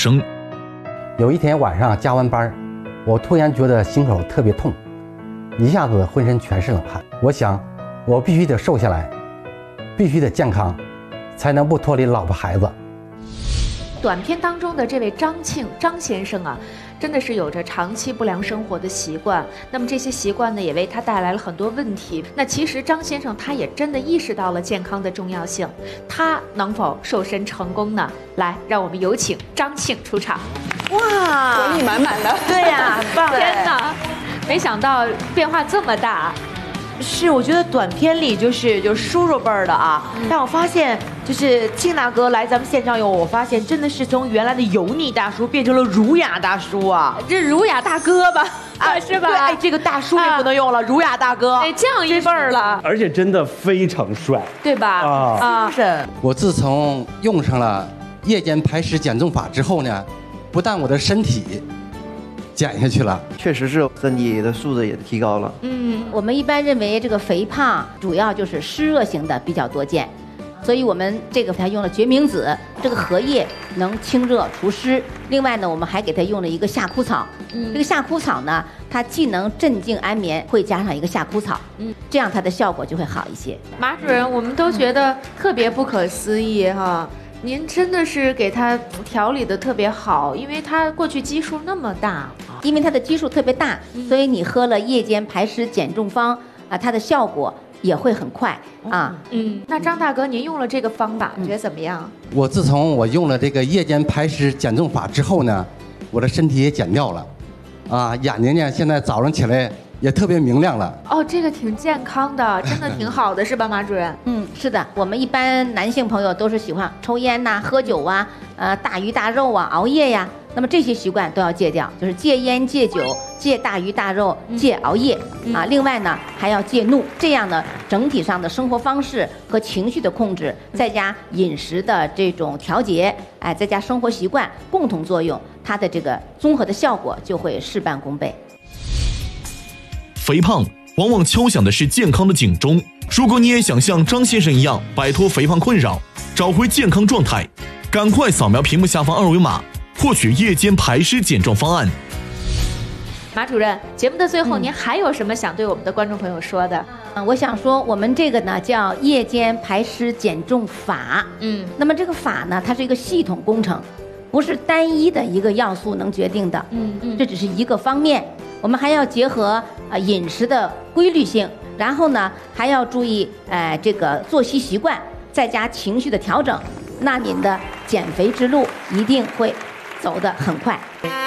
生。 有一天晚上加完班，我突然觉得心口特别痛，一下子浑身全是冷汗。我想，我必须得瘦下来，必须得健康，才能不脱离老婆孩子。 短片当中的这位张庆张先生啊，真的是有着长期不良生活的习惯。那么这些习惯呢，也为他带来了很多问题。那其实张先生他也真的意识到了健康的重要性，他能否瘦身成功呢？来，让我们有请张庆出场。 哇，活力满满的。 对呀，很棒！天哪，没想到变化这么大。 是，我觉得短片里就是叔叔辈儿的啊，但我发现就是庆大哥来咱们现场以后，我发现真的是从原来的油腻大叔变成了儒雅大叔啊， 这儒雅大哥吧，是吧？ 对，哎，这个大叔也不能用了，儒雅大哥， 得降一辈儿了， 而且真的非常帅， 对吧？ 啊，是。 我自从用上了夜间排湿减重法之后呢，不但我的身体减下去了， 确实是身体的素质也提高了。 我们一般认为这个肥胖主要就是湿热型的比较多见，所以我们这个它用了决明子，这个荷叶能清热除湿。另外呢，我们还给它用了一个夏枯草，这个夏枯草呢，它既能镇静安眠，会加上一个夏枯草，这样它的效果就会好一些。 马主任，我们都觉得特别不可思议哈。您真的是给他调理的特别好，因为他过去基数那么大， 因为它的基数特别大，所以你喝了夜间排湿减重方啊，它的效果也会很快啊。 那张大哥，您用了这个方法，觉得怎么样？ 我自从我用了这个夜间排湿减重法之后呢，我的身体也减掉了，啊，眼睛呢现在早上起来也特别明亮了。 哦，这个挺健康的，真的挺好的，是吧，马主任？ 是的，我们一般男性朋友都是喜欢抽烟呐、喝酒啊、大鱼大肉啊、熬夜呀。那么这些习惯都要戒掉，就是戒烟、戒酒、戒大鱼大肉、戒熬夜啊。另外呢，还要戒怒，这样呢，整体上的生活方式和情绪的控制，再加饮食的这种调节，哎，再加生活习惯共同作用，它的这个综合的效果就会事半功倍。 肥胖往往敲响的是健康的警钟。如果你也想像张先生一样摆脱肥胖困扰，找回健康状态，赶快扫描屏幕下方二维码，获取夜间排湿减重方案。 马主任，节目的最后，您还有什么想对我们的观众朋友说的？ 我想说，我们这个呢叫夜间排湿减重法。那么这个法呢，它是一个系统工程，不是单一的一个要素能决定的。这只是一个方面，我们还要结合饮食的规律性，然后呢还要注意这个作息习惯，再加情绪的调整，那您的减肥之路一定会走得很快。